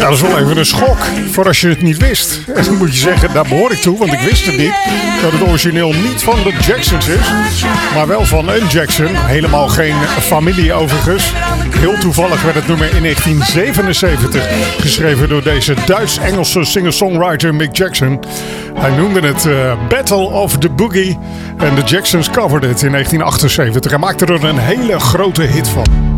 dat is wel even een schok voor als je het niet wist. En dan moet je zeggen, daar behoor ik toe, want ik wist het niet. Dat het origineel niet van de Jacksons is, maar wel van een Jackson. Helemaal geen familie overigens. Heel toevallig werd het nummer in 1977 geschreven door deze Duits-Engelse singer-songwriter Mick Jackson. Hij noemde het Battle of the Boogie en de Jacksons covered het in 1978 en maakten er een hele grote hit van.